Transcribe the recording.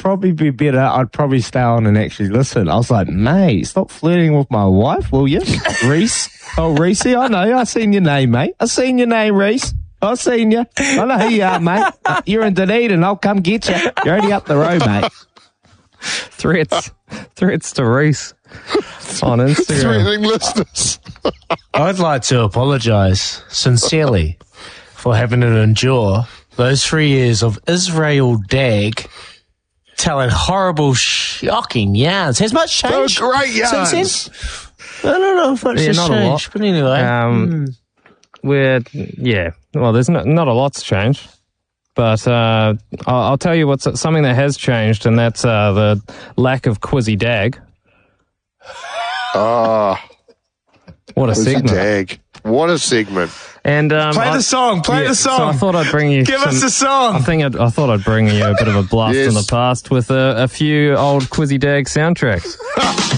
probably be better. I'd probably stay on and actually listen. I was like, mate, stop flirting with my wife, will you? Reese. Oh, Reese, I know you. I seen your name, mate. I seen your name, Reese. I seen you. I know who you are, mate. You're in Dunedin. I'll come get you. You're only up the road, mate. Threats to Reese on Instagram. Threatening listeners. I'd like to apologise sincerely for having to endure those 3 years of Israel Dag telling horrible, shocking yarns. Has much changed? Those great yarns. Since then? I don't know if much has not a lot. changed, but anyway. Well, there's not a lot's changed. But I'll tell you what's something that has changed, and that's the lack of Quizzy Dag. What a segment! Dag. What a segment! And Play the song. So I thought I'd bring you. Give us the song. I thought I'd bring you a bit of a blast Yes. in the past with a few old Quizzy Dag soundtracks.